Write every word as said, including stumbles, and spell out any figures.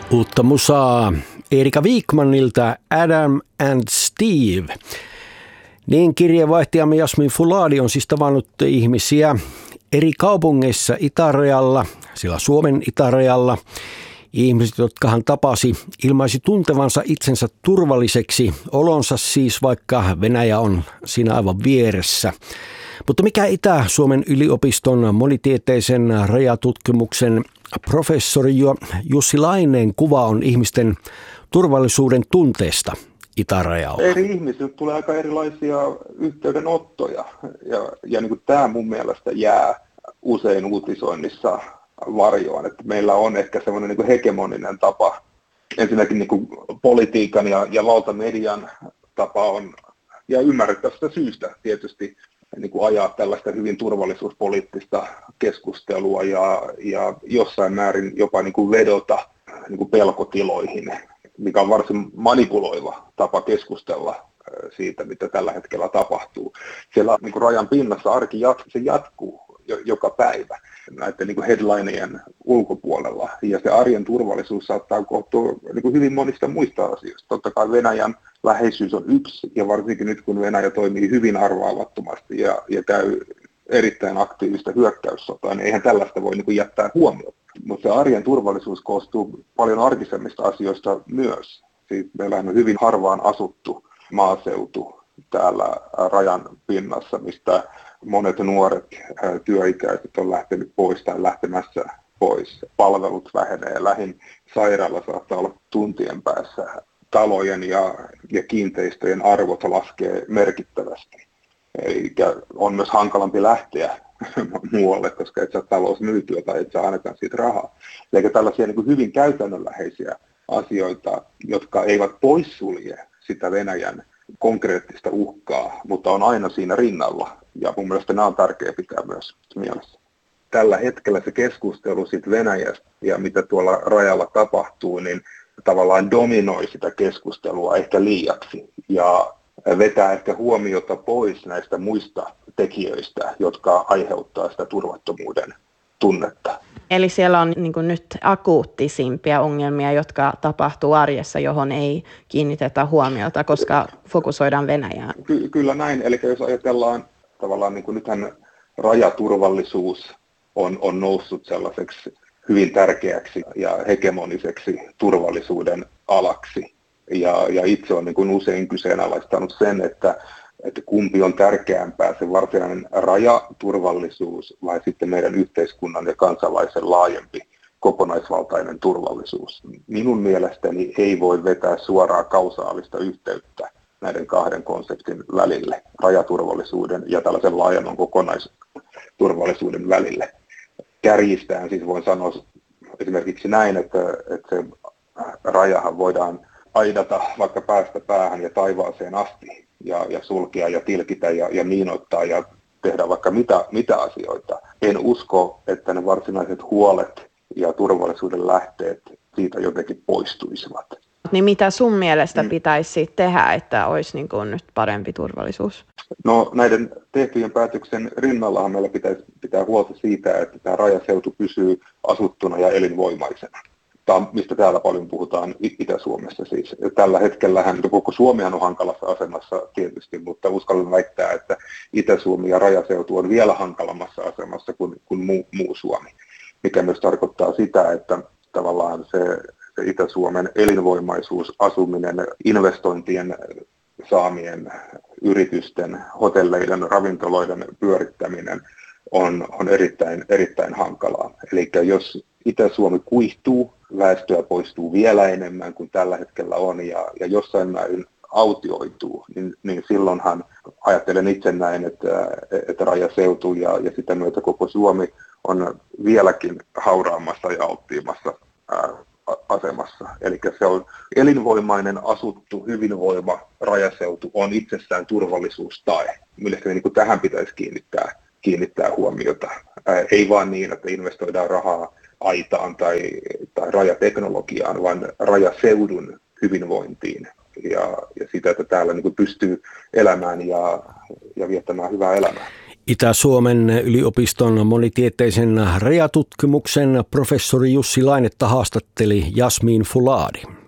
Uutta musaa Erika Wikmanilta Adam and Steve. Niin kirjeenvaihtajamme Jasmin Fouladi on siis tavannut ihmisiä eri kaupungeissa itärajalla, sillä Suomen itärajalla. Ihmiset, jotka hän tapasi, ilmaisi tuntevansa itsensä turvalliseksi olonsa siis, vaikka Venäjä on siinä aivan vieressä. Mutta mikä Itä-Suomen yliopiston monitieteisen rajatutkimuksen professori Jussi Laineen kuva on ihmisten turvallisuuden tunteesta itärajalla? Eri ihmisiltä tulee aika erilaisia yhteydenottoja ja, ja niin kuin tämä mun mielestä jää usein uutisoinnissa varjoon, että meillä on ehkä semmoinen niin kuin hegemoninen tapa. Ensinnäkin niin kuin politiikan ja, ja valtamedian tapa on, ja ymmärrettävästä syystä tietysti, niin kuin ajaa tällaista hyvin turvallisuuspoliittista keskustelua ja, ja jossain määrin jopa niin kuin vedota niin kuin pelkotiloihin, mikä on varsin manipuloiva tapa keskustella siitä, mitä tällä hetkellä tapahtuu. Siellä niin kuin rajan pinnassa arki jat, se jatkuu jo, joka päivä näiden niin kuin headlinejen ulkopuolella. Ja se arjen turvallisuus saattaa kohtua niin kuin hyvin monista muista asioista. Totta kai Venäjän läheisyys on yksi, ja varsinkin nyt kun Venäjä toimii hyvin arvaamattomasti ja, ja käy erittäin aktiivista hyökkäyssotaa, niin eihän tällaista voi niin kuin jättää huomioon. Mutta se arjen turvallisuus koostuu paljon arkisemmista asioista myös. Siitä meillähän on hyvin harvaan asuttu maaseutu täällä rajan pinnassa, mistä monet nuoret työikäiset on lähtenyt pois tai lähtemässä pois. Palvelut vähenee, lähin sairaala saattaa olla tuntien päässä. Talojen ja, ja kiinteistöjen arvot laskee merkittävästi. Eli on myös hankalampi lähteä muualle, koska et saa talous myytyä tai et saa ainakaan siitä rahaa. Eli tällaisia niin kuin hyvin käytännönläheisiä asioita, jotka eivät poissulje sitä Venäjän konkreettista uhkaa, mutta on aina siinä rinnalla. Ja mun mielestä nämä on tärkeää pitää myös mielessä. Tällä hetkellä se keskustelu siitä Venäjästä ja mitä tuolla rajalla tapahtuu, niin tavallaan dominoi sitä keskustelua ehkä liiaksi ja vetää ehkä huomiota pois näistä muista tekijöistä, jotka aiheuttaa sitä turvattomuuden tunnetta. Eli siellä on niin kuin nyt akuuttisimpia ongelmia, jotka tapahtuu arjessa, johon ei kiinnitetä huomiota, koska fokusoidaan Venäjään. Ky- kyllä näin. Eli jos ajatellaan tavallaan, niin kuin nythän rajaturvallisuus on, on noussut sellaiseksi hyvin tärkeäksi ja hegemoniseksi turvallisuuden alaksi. Ja, ja itse olen niin kuin usein kyseenalaistanut sen, että, että kumpi on tärkeämpää, se varsinainen rajaturvallisuus vai sitten meidän yhteiskunnan ja kansalaisen laajempi kokonaisvaltainen turvallisuus. Minun mielestäni ei voi vetää suoraa kausaalista yhteyttä näiden kahden konseptin välille, rajaturvallisuuden ja tällaisen laajemman kokonaisturvallisuuden välille. Kärjistäen siis voin sanoa esimerkiksi näin, että, että se rajahan voidaan aidata vaikka päästä päähän ja taivaaseen asti ja, ja sulkea ja tilkitä ja, ja miinoittaa ja tehdä vaikka mitä, mitä asioita. En usko, että ne varsinaiset huolet ja turvallisuuden lähteet siitä jotenkin poistuisivat. Niin mitä sun mielestä pitäisi tehdä, että olisi niin kuin nyt parempi turvallisuus? No näiden tehtyjen päätöksen rinnallahan meillä pitäisi pitää huolta siitä, että tämä rajaseutu pysyy asuttuna ja elinvoimaisena. Tämä, mistä täällä paljon puhutaan Itä-Suomessa siis. Tällä hetkellähän koko Suomihan on hankalassa asemassa tietysti, mutta uskallan väittää, että Itä-Suomi ja rajaseutu on vielä hankalammassa asemassa kuin, kuin muu, muu Suomi. Mikä myös tarkoittaa sitä, että tavallaan se Itä-Suomen elinvoimaisuus, asuminen, investointien saamien yritysten, hotelleiden, ravintoloiden pyörittäminen on, on erittäin, erittäin hankalaa. Eli jos Itä-Suomi kuihtuu, väestöä poistuu vielä enemmän kuin tällä hetkellä on ja, ja jossain määrin autioituu, niin, niin silloinhan ajattelen itse näin, että, että rajaseutu ja, ja sitä myötä koko Suomi on vieläkin hauraammassa ja alttiimmassa ää, asemassa. Eli se on elinvoimainen, asuttu, hyvinvoiva rajaseutu on itsessään turvallisuustae. Mielestäni niin kuin tähän pitäisi kiinnittää, kiinnittää huomiota. Ää, ei vaan niin, että investoidaan rahaa aitaan tai, tai rajateknologiaan, vaan rajaseudun hyvinvointiin ja, ja sitä, että täällä niin kuin pystyy elämään ja, ja viettämään hyvää elämää. Itä-Suomen yliopiston monitieteisen rajatutkimuksen professori Jussi Lainetta haastatteli Jasmin Fouladi.